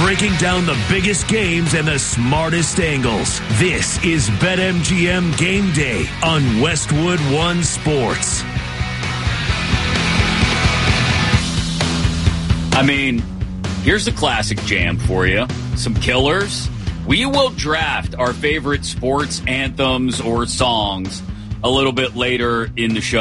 breaking down the biggest games and the smartest angles. This is BetMGM Game Day on Westwood One Sports. I mean, here's a classic jam for you. Some killers. We will draft our favorite sports anthems or songs a little bit later in the show.